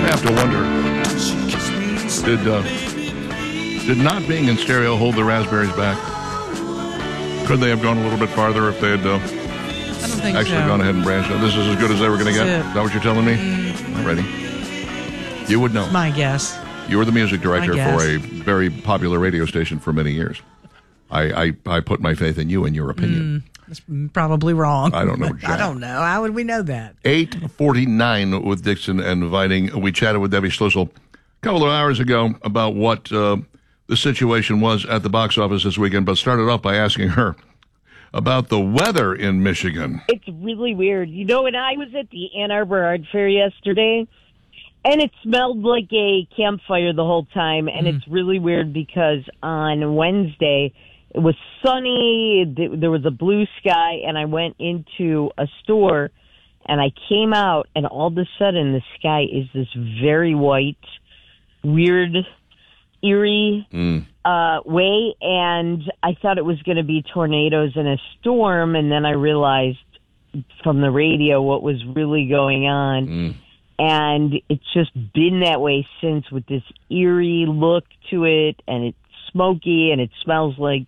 have to wonder, did not being in stereo hold the Raspberries back? Could they have gone a little bit farther if they had I don't think actually gone ahead and branched out? This is as good as they were going to get? Is that what you're telling me? I'm ready. You would know. It's my guess. You were the music director for a very popular radio station for many years. I put my faith in you and your opinion. That's probably wrong. I don't know, Jack. I don't know. How would we know that? 8:49 with Dixon and Vining. We chatted with Debbie Schlussel a couple of hours ago about what the situation was at the box office this weekend, but started off by asking her about the weather in Michigan. It's really weird. You know, when I was at the Ann Arbor Art Fair yesterday, and it smelled like a campfire the whole time, and it's really weird because on Wednesday, it was sunny, there was a blue sky, and I went into a store, and I came out, and all of a sudden, the sky is this very white, weird, eerie way, and I thought it was going to be tornadoes and a storm, and then I realized from the radio what was really going on, and it's just been that way since, with this eerie look to it, and it's smoky, and it smells like,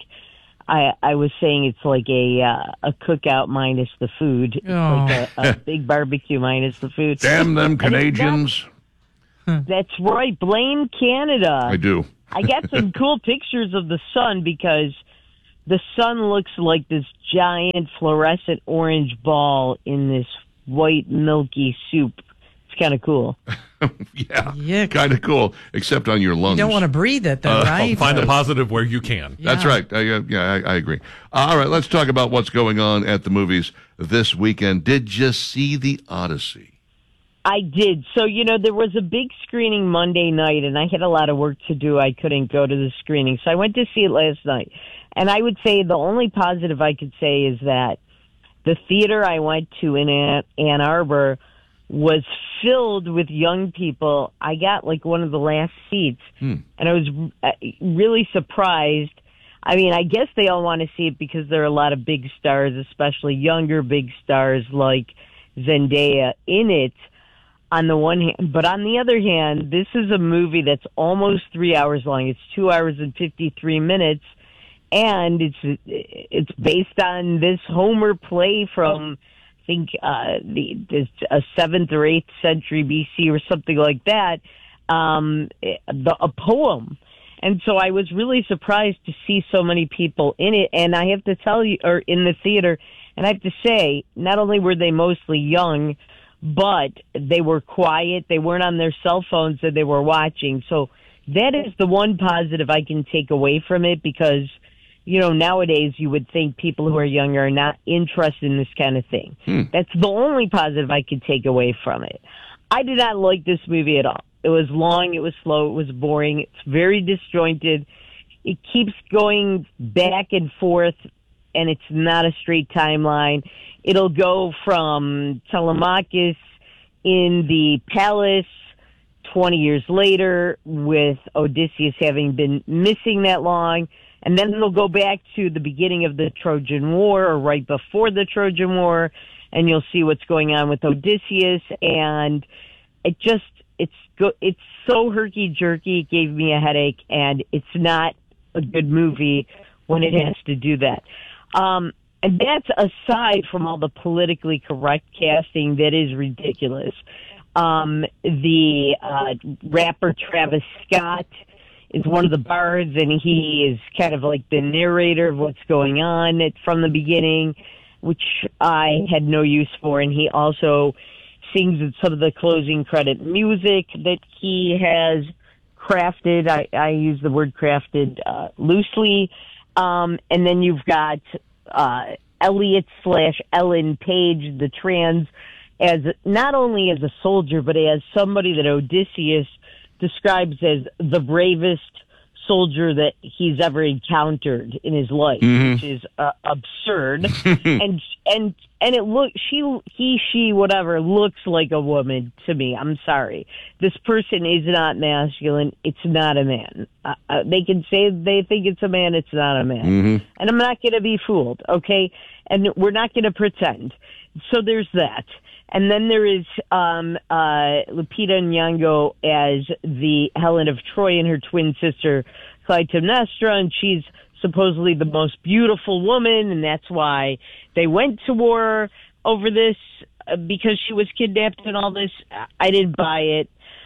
I was saying it's like a cookout minus the food. It's like a big barbecue minus the food. Damn them Canadians. That's right. Blame Canada. I do. I got some cool pictures of the sun because the sun looks like this giant fluorescent orange ball in this white milky soup. It's kind of cool. Yeah, kind of cool, except on your lungs. You don't want to breathe it, though, right? Find a positive where you can. That's right. I agree. All right, let's talk about what's going on at the movies this weekend. Did you see The Odyssey? I did. So, you know, there was a big screening Monday night, and I had a lot of work to do. I couldn't go to the screening, so I went to see it last night. And I would say the only positive I could say is that the theater I went to in Ann Arbor was filled with young people. I got like one of the last seats, and I was really surprised. I mean, I guess they all want to see it because there are a lot of big stars, especially younger big stars like Zendaya in it on the one hand. But on the other hand, this is a movie that's almost 3 hours long. It's 2 hours and 53 minutes, and it's based on this Homer play from, I think, a 7th or 8th century BC or something like that, a poem. And so I was really surprised to see so many people in it. And I have to tell you, or in the theater, and I have to say, not only were they mostly young, but they were quiet. They weren't on their cell phones and they were watching. So that is the one positive I can take away from it, because, you know, nowadays you would think people who are younger are not interested in this kind of thing. That's the only positive I could take away from it. I did not like this movie at all. It was long, it was slow, it was boring, it's very disjointed. It keeps going back and forth, and it's not a straight timeline. It'll go from Telemachus in the palace 20 years later, with Odysseus having been missing that long, and then it'll go back to the beginning of the Trojan War, or right before the Trojan War, and you'll see what's going on with Odysseus, and it's so herky-jerky, it gave me a headache, and it's not a good movie when it has to do that. And that's aside from all the politically correct casting that is ridiculous. The rapper Travis Scott is one of the bards, and he is kind of like the narrator of what's going on from the beginning, which I had no use for. And he also sings some of the closing credit music that he has crafted. I use the word crafted loosely. And then you've got Elliot/Ellen Page, the trans, as not only as a soldier, but as somebody that Odysseus describes as the bravest soldier that he's ever encountered in his life, which is absurd. and it she whatever looks like a woman to me. I'm sorry, this person is not masculine. It's not a man. They can say they think it's a man. It's not a man, and I'm not going to be fooled. Okay, and we're not going to pretend. So there's that. And then there is Lupita Nyong'o as the Helen of Troy and her twin sister Clytemnestra, and she's supposedly the most beautiful woman, and that's why they went to war over this because she was kidnapped and all this. I didn't buy it.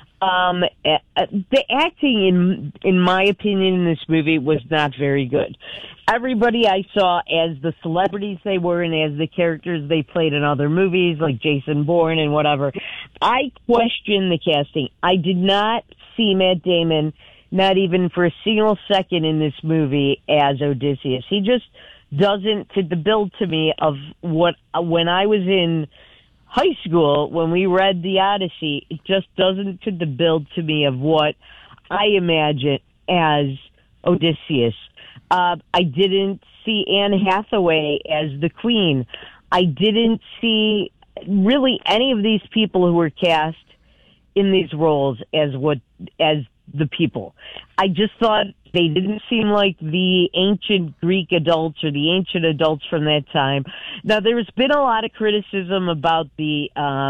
The acting, in my opinion, in this movie was not very good. Everybody I saw as the celebrities they were and as the characters they played in other movies, like Jason Bourne and whatever, I questioned the casting. I did not see Matt Damon, not even for a single second in this movie, as Odysseus. He just doesn't fit the bill to me of what, when I was in high school, when we read the Odyssey, it just doesn't fit the bill to me of what I imagine as Odysseus. I didn't see Anne Hathaway as the queen. I didn't see really any of these people who were cast in these roles as the people. I just thought they didn't seem like the ancient Greek adults or the ancient adults from that time. Now, there's been a lot of criticism about the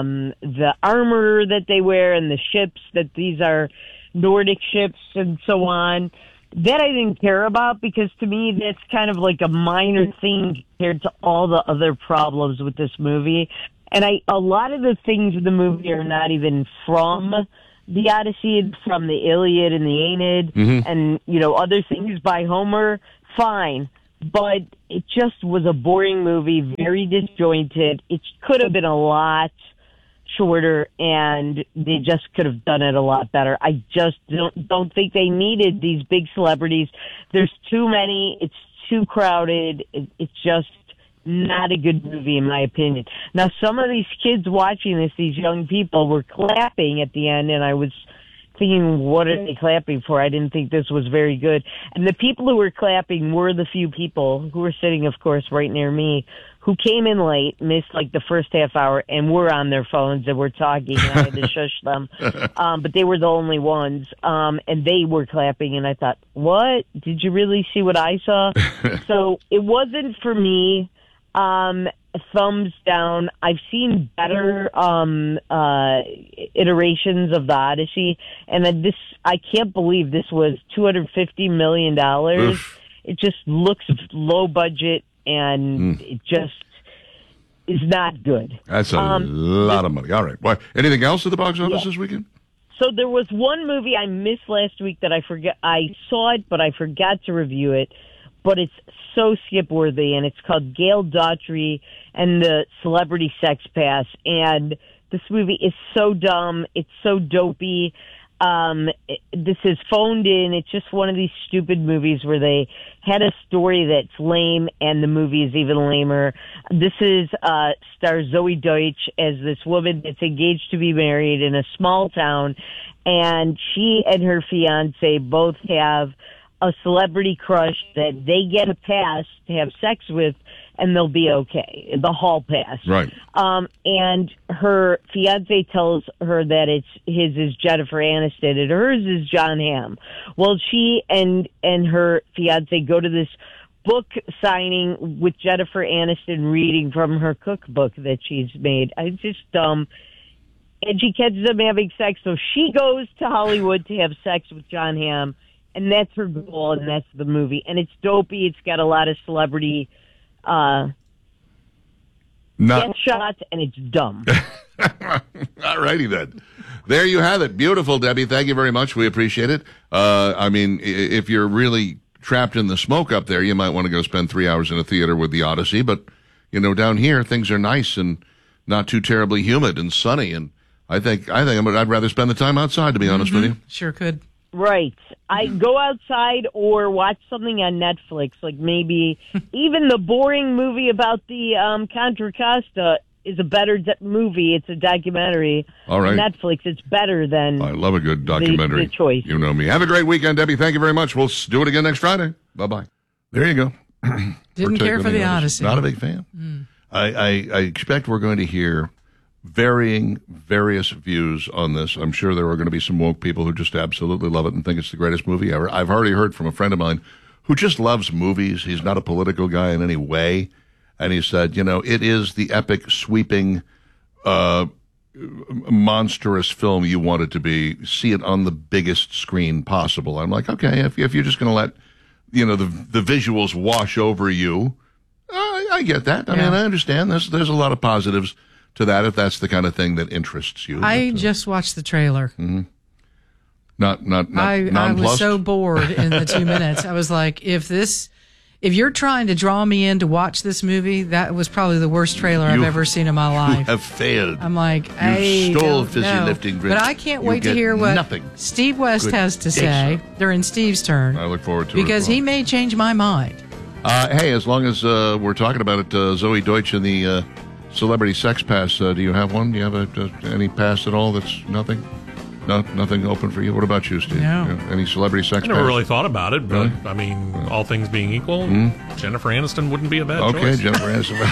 armor that they wear and the ships, that these are Nordic ships and so on. That I didn't care about, because to me that's kind of like a minor thing compared to all the other problems with this movie. And a lot of the things in the movie are not even from the Odyssey, from the Iliad and the Aeneid, and, you know, other things by Homer, fine. But it just was a boring movie, very disjointed. It could have been a lot shorter, and they just could have done it a lot better. I just don't think they needed these big celebrities. There's too many. It's too crowded. It's just not a good movie, in my opinion. Now, some of these kids watching this, these young people, were clapping at the end, and I was thinking, what are they clapping for? I didn't think this was very good. And the people who were clapping were the few people who were sitting, of course, right near me, who came in late, missed like the first half hour, and were on their phones and were talking, and I had to shush them. But they were the only ones, and they were clapping, and I thought, what? Did you really see what I saw? So it wasn't for me. Thumbs down. I've seen better iterations of the Odyssey, and I can't believe this was $250 million. Oof. It just looks low budget, and it just is not good. That's a lot of money. All right. Well, anything else at the box office this weekend? So there was one movie I missed last week that I saw it, but I forgot to review it. But it's so skip-worthy, and it's called Gail Daughtry and the Celebrity Sex Pass. And this movie is so dumb. It's so dopey. This is phoned in. It's just one of these stupid movies where they had a story that's lame, and the movie is even lamer. This is stars Zoe Deutsch as this woman that's engaged to be married in a small town, and she and her fiance both have a celebrity crush that they get a pass to have sex with, and they'll be okay. The hall pass. Right. And her fiance tells her that his is Jennifer Aniston and hers is John Hamm. Well, she and her fiance go to this book signing with Jennifer Aniston reading from her cookbook that she's made. It's just dumb. And she catches them having sex, so she goes to Hollywood to have sex with John Hamm. And that's her goal, and that's the movie. And it's dopey. It's got a lot of celebrity shots, and it's dumb. All righty then. There you have it. Beautiful, Debbie. Thank you very much. We appreciate it. I mean, if you're really trapped in the smoke up there, you might want to go spend 3 hours in a theater with the Odyssey. But, you know, down here, things are nice and not too terribly humid and sunny. And I'd rather spend the time outside, to be honest with you. Sure could. Right. I go outside or watch something on Netflix, like maybe even the boring movie about the Contra Costa is a better movie. It's a documentary. All right. On Netflix. It's better than I love a good documentary. The choice. You know me. Have a great weekend, Debbie. Thank you very much. We'll do it again next Friday. Bye-bye. There you go. Didn't care for the Odyssey. Not a big fan. I expect we're going to hear various views on this. I'm sure there are going to be some woke people who just absolutely love it and think it's the greatest movie ever. I've already heard from a friend of mine who just loves movies. He's not a political guy in any way. And he said, you know, it is the epic, sweeping monstrous film you want it to be, see it on the biggest screen possible. I'm like, okay, if you're just going to let, the visuals wash over you, I get that. I mean, I understand. There's a lot of positives to that if that's the kind of thing that interests you. I just watched the trailer. Mm-hmm. Not I was so bored in the 2 minutes. I was like, if you're trying to draw me in to watch this movie, that was probably the worst trailer I've ever seen in my life. You have failed. I'm like, you stole fizzy lifting drinks. But I can't wait to hear what Steve West has to say during Steve's turn. I look forward to it. Because he may change my mind. Hey, as long as we're talking about it, Zoe Deutsch and the Celebrity Sex Pass, do you have one? Do you have any pass at all that's nothing? No, nothing open for you. What about you, Steve? No. Any celebrity sex? I never really thought about it, but I mean, all things being equal, Jennifer Aniston wouldn't be a bad choice. Okay, Jennifer Aniston.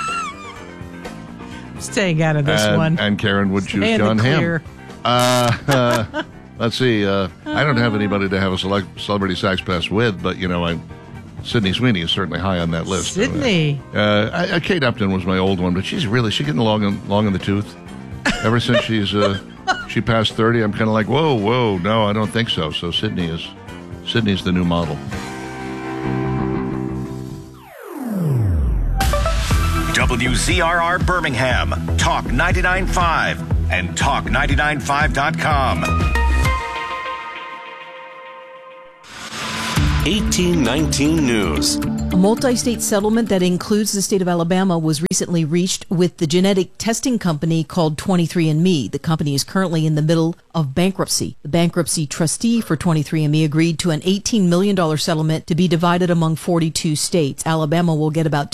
Staying out of this one. And Karen would choose John Hamm. Let's see. I don't have anybody to have a celebrity sex pass with, but Sydney Sweeney is certainly high on that list. Sydney. Kate Upton was my old one, but she's getting long in the tooth. Ever since she passed 30, I'm kind of like, whoa, no, I don't think so. So Sydney's the new model. WZRR Birmingham, Talk 99.5 and Talk995.com. 1819 News. A multi-state settlement that includes the state of Alabama was recently reached with the genetic testing company called 23andMe. The company is currently in the middle of bankruptcy. The bankruptcy trustee for 23andMe agreed to an $18 million settlement to be divided among 42 states. Alabama will get about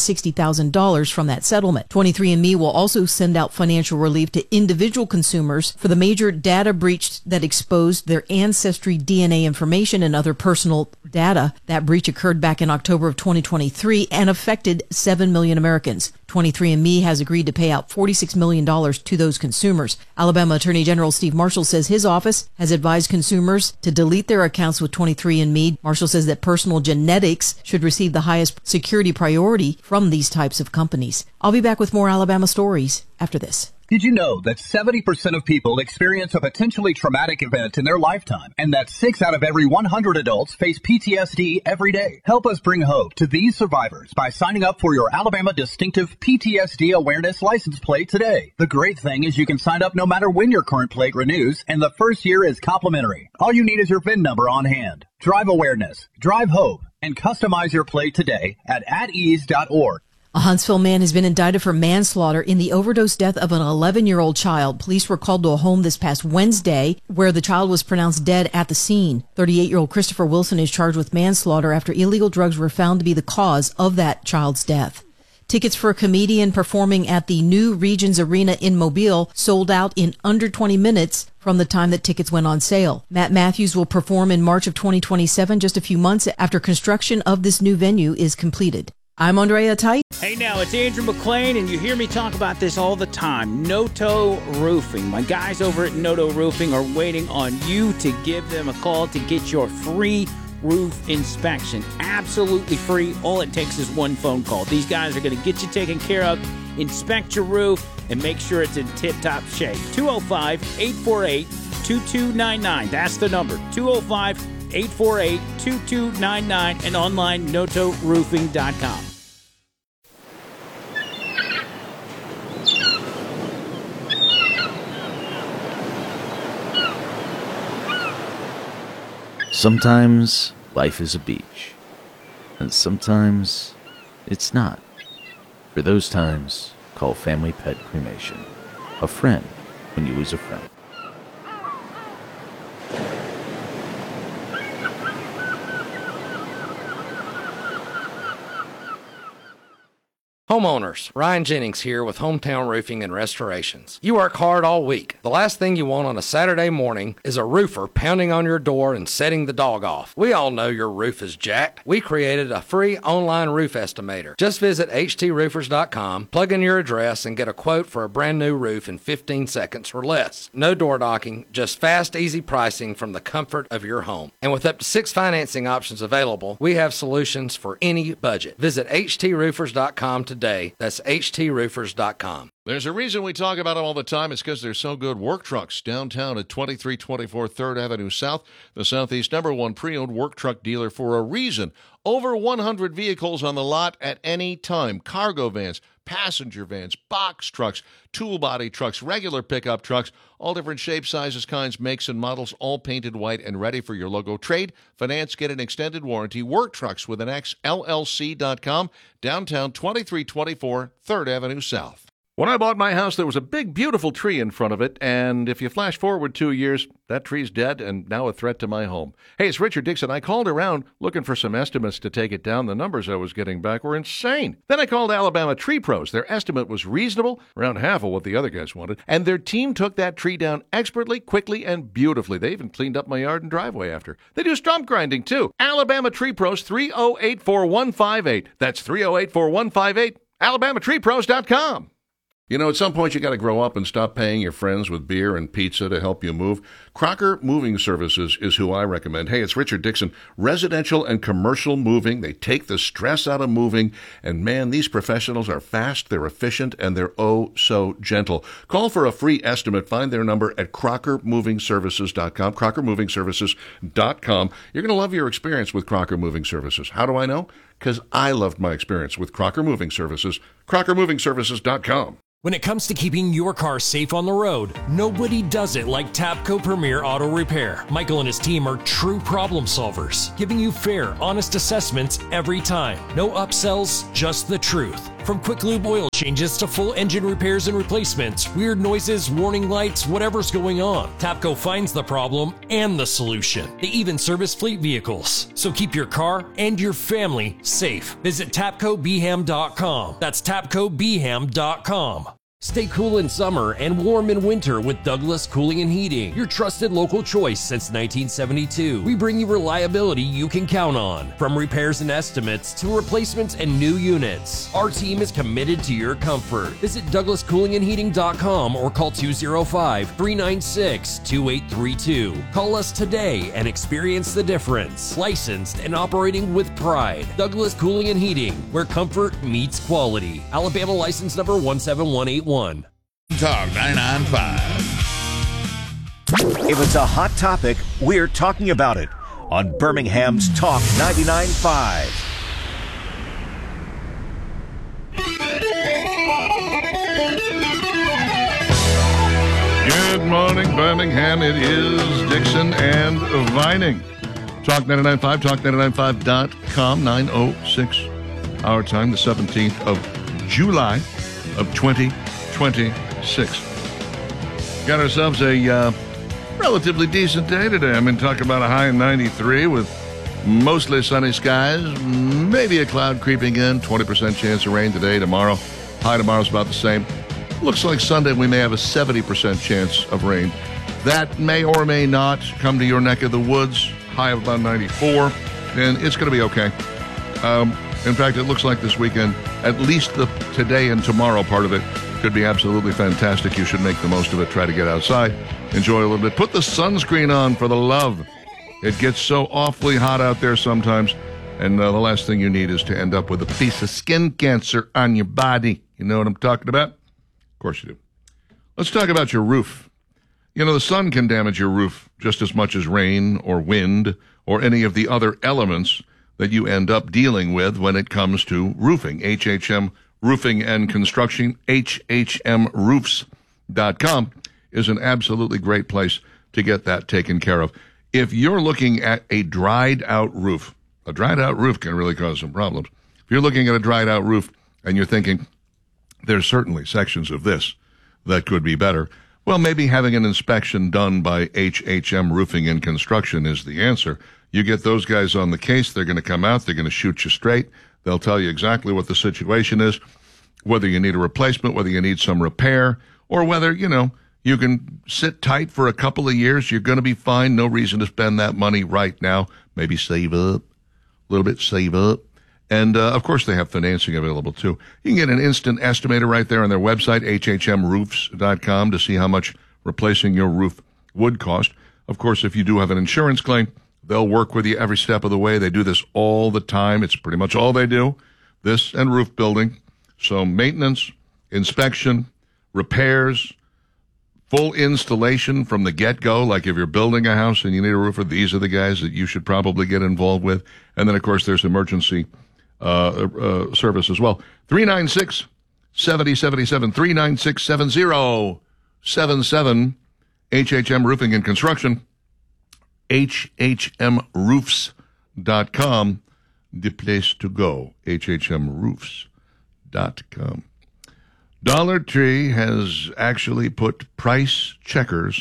$260,000 from that settlement. 23andMe will also send out financial relief to individual consumers for the major data breach that exposed their ancestry DNA information and other personal data. That breach occurred back in October of 2023 and affected 7 million Americans. 23andMe has agreed to pay out $46 million to those consumers. Alabama Attorney General Steve Marshall says his office has advised consumers to delete their accounts with 23andMe. Marshall says that personal genetics should receive the highest security priority from these types of companies. I'll be back with more Alabama stories after this. Did you know that 70% of people experience a potentially traumatic event in their lifetime, and that 6 out of every 100 adults face PTSD every day? Help us bring hope to these survivors by signing up for your Alabama Distinctive PTSD Awareness License Plate today. The great thing is you can sign up no matter when your current plate renews, and the first year is complimentary. All you need is your VIN number on hand. Drive awareness, drive hope, and customize your plate today at atease.org. A Huntsville man has been indicted for manslaughter in the overdose death of an 11-year-old child. Police were called to a home this past Wednesday where the child was pronounced dead at the scene. 38-year-old Christopher Wilson is charged with manslaughter after illegal drugs were found to be the cause of that child's death. Tickets for a comedian performing at the New Regions Arena in Mobile sold out in under 20 minutes from the time that tickets went on sale. Matt Matthews will perform in March of 2027, just a few months after construction of this new venue is completed. I'm Andrea Tite. Hey now, it's Andrew McLean, and you hear me talk about this all the time. Noto Roofing. My guys over at Noto Roofing are waiting on you to give them a call to get your free roof inspection. Absolutely free. All it takes is one phone call. These guys are going to get you taken care of, inspect your roof, and make sure it's in tip-top shape. 205-848-2299. That's the number. 205-848-2299 and online notoroofing.com. Sometimes life is a beach, and sometimes it's not. For those times, call Family Pet Cremation. A friend when you lose a friend. Homeowners, Ryan Jennings here with Hometown Roofing and Restorations. You work hard all week. The last thing you want on a Saturday morning is a roofer pounding on your door and setting the dog off. We all know your roof is jacked. We created a free online roof estimator. Just visit htsroofers.com, plug in your address, and get a quote for a brand new roof in 15 seconds or less. No door knocking, just fast, easy pricing from the comfort of your home. And with up to 6 financing options available, we have solutions for any budget. Visit htsroofers.com today. That's htsroofers.com. There's a reason we talk about them all the time. It's because they're so good. Work Trucks, downtown at 2324 3rd Avenue South, the Southeast #1 pre-owned work truck dealer for a reason. Over 100 vehicles on the lot at any time. Cargo vans, passenger vans, box trucks, tool body trucks, regular pickup trucks, all different shapes, sizes, kinds, makes, and models, all painted white and ready for your logo. Trade, finance, get an extended warranty. Work Trucks with an X, LLC.com, downtown 2324 3rd Avenue South. When I bought my house, there was a big, beautiful tree in front of it, and if you flash forward 2 years, that tree's dead and now a threat to my home. Hey, it's Richard Dixon. I called around looking for some estimates to take it down. The numbers I was getting back were insane. Then I called Alabama Tree Pros. Their estimate was reasonable, around half of what the other guys wanted, and their team took that tree down expertly, quickly, and beautifully. They even cleaned up my yard and driveway after. They do stump grinding, too. Alabama Tree Pros, 308-4158. That's 308-4158. AlabamaTreePros.com. You know, at some point you got to grow up and stop paying your friends with beer and pizza to help you move. Crocker Moving Services is who I recommend. Hey, it's Richard Dixon. Residential and commercial moving. They take the stress out of moving. And man, these professionals are fast, they're efficient, and they're oh so gentle. Call for a free estimate. Find their number at CrockerMovingServices.com, CrockerMovingServices.com. You're going to love your experience with Crocker Moving Services. How do I know? Because I loved my experience with Crocker Moving Services. CrockerMovingServices.com. When it comes to keeping your car safe on the road, nobody does it like Tapco Premier Auto Repair. Michael and his team are true problem solvers, giving you fair, honest assessments every time. No upsells, just the truth. From quick lube oil changes to full engine repairs and replacements, weird noises, warning lights, whatever's going on, Tapco finds the problem and the solution. They even service fleet vehicles. So keep your car and your family safe. Visit TapcoBham.com. That's TapcoBham.com. Stay cool in summer and warm in winter with Douglas Cooling and Heating, your trusted local choice since 1972. We bring you reliability you can count on, from repairs and estimates to replacements and new units. Our team is committed to your comfort. Visit DouglasCoolingandHeating.com or call 205-396-2832. Call us today and experience the difference. Licensed and operating with pride. Douglas Cooling and Heating, where comfort meets quality. Alabama license number 17181. Talk 99.5. If it's a hot topic, we're talking about it on Birmingham's Talk 99.5. Good morning, Birmingham. It is Dixon and Vining. Talk 99.5, talk995.com, 9:06 our time, the 17th of July of 2026. Got ourselves a relatively decent day today. I'm going to talk about a high of 93 with mostly sunny skies, maybe a cloud creeping in, 20% chance of rain today, tomorrow. High tomorrow's about the same. Looks like Sunday we may have a 70% chance of rain. That may or may not come to your neck of the woods. High of about 94, and it's going to be okay. In fact, it looks like this weekend, at least the today and tomorrow part of it, could be absolutely fantastic. You should make the most of it. Try to get outside, enjoy a little bit. Put the sunscreen on for the love. It gets so awfully hot out there sometimes, and the last thing you need is to end up with a piece of skin cancer on your body. You know what I'm talking about? Of course you do. Let's talk about your roof. You know, the sun can damage your roof just as much as rain or wind or any of the other elements that you end up dealing with when it comes to roofing. HHM Roofing and Construction, HHMroofs.com is an absolutely great place to get that taken care of. If you're looking at a dried out roof can really cause some problems. If you're looking at a dried out roof and you're thinking, there's certainly sections of this that could be better, well, maybe having an inspection done by HHM Roofing and Construction is the answer. You get those guys on the case, they're going to come out, they're going to shoot you straight. They'll tell you exactly what the situation is, whether you need a replacement, whether you need some repair, or whether, you know, you can sit tight for a couple of years. You're going to be fine. No reason to spend that money right now. Maybe save up, a little bit save up. And, of course, they have financing available, too. You can get an instant estimator right there on their website, hhmroofs.com, to see how much replacing your roof would cost. Of course, if you do have an insurance claim, they'll work with you every step of the way. They do this all the time. It's pretty much all they do, this and roof building. So maintenance, inspection, repairs, full installation from the get-go. Like if you're building a house and you need a roofer, these are the guys that you should probably get involved with. And then, of course, there's emergency service as well. 396-7077, 396-7077, HHM Roofing and Construction, HHMroofs.com, the place to go, HHMroofs.com. Dollar Tree has actually put price checkers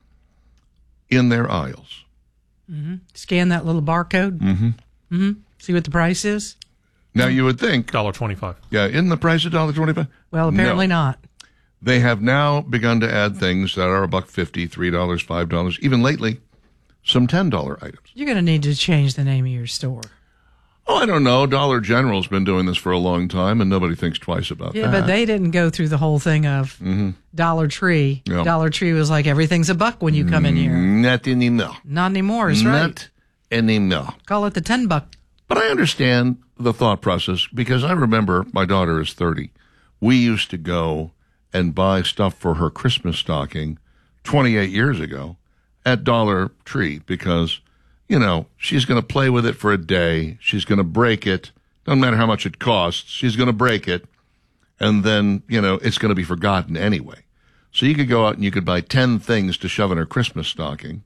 in their aisles. Mm-hmm. Scan that little barcode. Mm-hmm. Mm-hmm. See what the price is. Now you would think $1.25. Yeah, isn't the price $1.25? Well, apparently not. They have now begun to add things that are $1.50, $3, $5, even lately, some $10 items. You're going to need to change the name of your store. Oh, I don't know. Dollar General's been doing this for a long time, and nobody thinks twice about that. Yeah, but they didn't go through the whole thing of Dollar Tree. Yeah. Dollar Tree was like, everything's $1 when you come in here. Not anymore. Not anymore, is right. Not anymore. Call it the $10. But I understand the thought process because I remember my daughter is 30. We used to go and buy stuff for her Christmas stocking 28 years ago at Dollar Tree because, you know, she's going to play with it for a day. She's going to break it. Doesn't matter how much it costs. She's going to break it. And then, you know, it's going to be forgotten anyway. So you could go out and you could buy 10 things to shove in her Christmas stocking.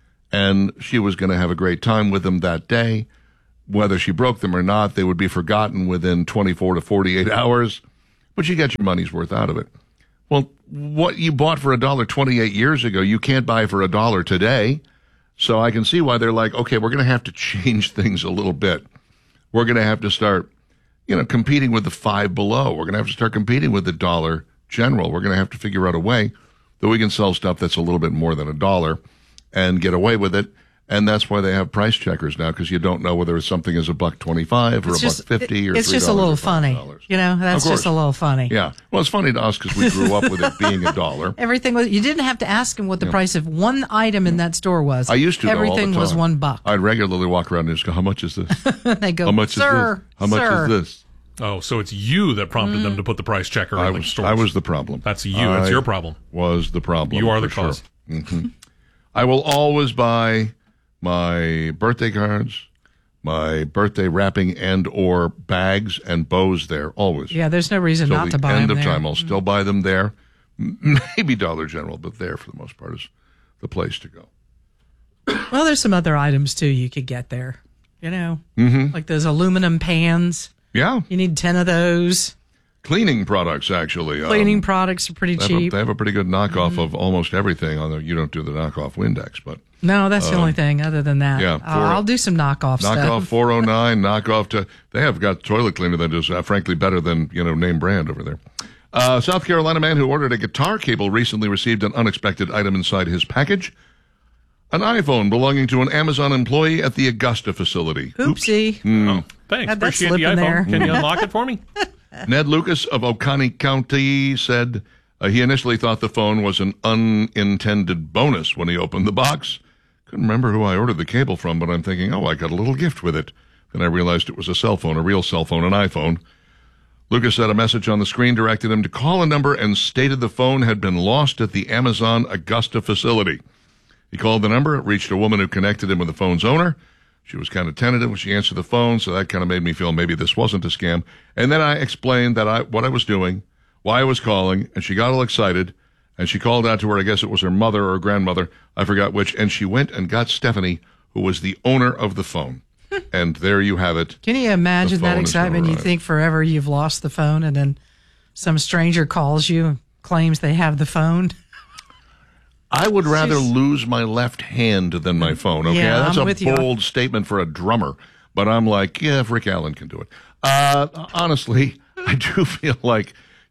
And she was going to have a great time with them that day. Whether she broke them or not, they would be forgotten within 24 to 48 hours. But you get your money's worth out of it. Well, what you bought for $1 28 years ago, you can't buy for $1 today. So I can see why they're like, okay, we're going to have to change things a little bit. We're going to have to start, you know, competing with the Five Below. We're going to have to start competing with the Dollar General. We're going to have to figure out a way that we can sell stuff that's a little bit more than $1 and get away with it. And that's why they have price checkers now, because you don't know whether something is $1.25 or $1.50 or $3. It's just a little funny. You know, that's just a little funny. Yeah. Well, it's funny to us because we grew up with it being $1. Everything was, you didn't have to ask them what the price of one item in that store was. I used to know Everything all the time. was $1. I'd regularly walk around and just go, how much is this? They go, how much sir, is this? How much is this? Oh, so it's you that prompted them to put the price checker in the stores. I was the problem. That's you. That's your problem. Was the problem. You are the cause. Sure. Mm-hmm. I will always buy my birthday cards, my birthday wrapping and or bags and bows there, always. Yeah, there's no reason not to buy them there. End of there. time, I'll still buy them there. Maybe Dollar General, but there for the most part is the place to go. Well, there's some other items, too, you could get there. You know, like those aluminum pans. Yeah. You need 10 of those. Cleaning products, actually. Cleaning products are pretty cheap. They have a pretty good knockoff of almost everything, although you don't do the knockoff Windex, but... No, that's the only thing other than that. Yeah, I'll do some knockoff stuff. Knockoff 409, knockoff... They have got toilet cleaner that is, frankly, better than, name brand over there. South Carolina man who ordered a guitar cable recently received an unexpected item inside his package. An iPhone belonging to an Amazon employee at the Augusta facility. Oopsie. Oh, thanks. Appreciate the iPhone. There. Can you unlock it for me? Ned Lucas of Oconee County said he initially thought the phone was an unintended bonus when he opened the box. Couldn't remember who I ordered the cable from, but I'm thinking, I got a little gift with it. Then I realized it was a cell phone, a real cell phone, an iPhone. Lucas said a message on the screen directed him to call a number and stated the phone had been lost at the Amazon Augusta facility. He called the number, reached a woman who connected him with the phone's owner. She was kind of tentative when she answered the phone, so that kind of made me feel maybe this wasn't a scam. And then I explained that what I was doing, why I was calling, and she got all excited, and she called out to her, I guess it was her mother or grandmother, I forgot which, and she went and got Stephanie, who was the owner of the phone. And there you have it. Can you imagine that excitement? You think forever you've lost the phone, and then some stranger calls you and claims they have the phone? I would rather lose my left hand than my phone, okay? Yeah, that's I'm a bold statement for a drummer, but I'm like, yeah, if Rick Allen can do it. Honestly, I do feel like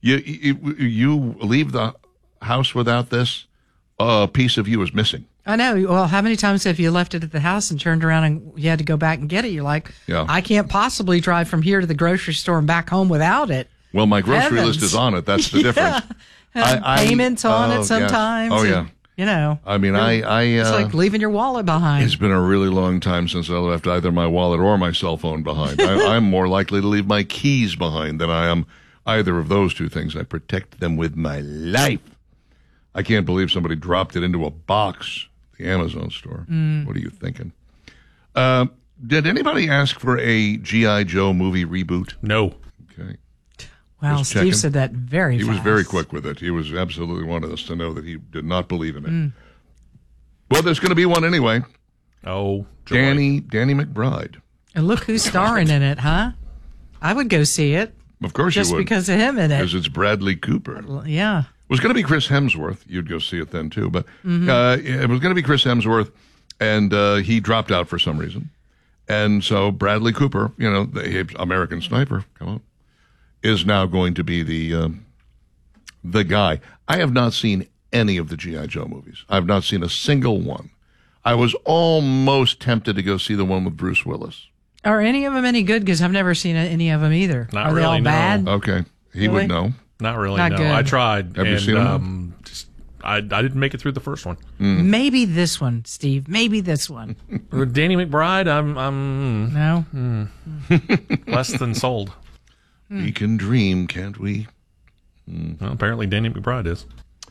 you leave the house without this, a piece of you is missing. I know. Well, how many times have you left it at the house and turned around and you had to go back and get it? You're like, I can't possibly drive from here to the grocery store and back home without it. Well, my grocery list is on it. That's the difference. Payments on it sometimes. Yeah. Oh, yeah. I mean, it's like leaving your wallet behind. It's been a really long time since I left either my wallet or my cell phone behind. I'm more likely to leave my keys behind than I am either of those two things. I protect them with my life. I can't believe somebody dropped it into a box at the Amazon store. What are you thinking? Did anybody ask for a G.I. Joe movie reboot? No. Okay. Wow, Steve said that very fast. He was very quick with it. He was absolutely wanted us to know that he did not believe in it. Well, there's going to be one anyway. Oh, joy. Danny McBride. And look who's starring in it, huh? I would go see it. Of course just you would. Just because of him in it. Because it's Bradley Cooper. Yeah. It was going to be Chris Hemsworth. You'd go see it then, too. But it was going to be Chris Hemsworth, and he dropped out for some reason. And so Bradley Cooper, the American Sniper, come on, is now going to be the guy. I have not seen any of the G.I. Joe movies. I have not seen a single one. I was almost tempted to go see the one with Bruce Willis. Are any of them any good? Because I've never seen any of them either. Not Are really, they all no. bad? Okay. He would know. Not really, Not no. good. I tried. Have you seen them? I didn't make it through the first one. Maybe this one, Steve. Maybe this one. Danny McBride, I'm No? less than sold. We can dream, can't we? Well, apparently Danny McBride is.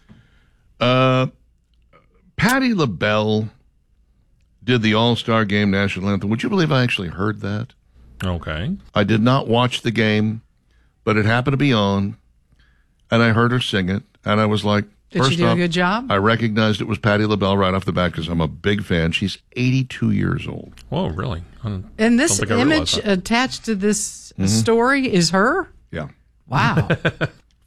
Patti LaBelle did the All-Star Game national anthem. Would you believe I actually heard that? Okay. I did not watch the game, but it happened to be on, and I heard her sing it, and I was like, Did she do a good job? I recognized it was Patti LaBelle right off the bat because I'm a big fan. She's 82 years old. Whoa, really? And this image attached to this story is her? Yeah. Wow.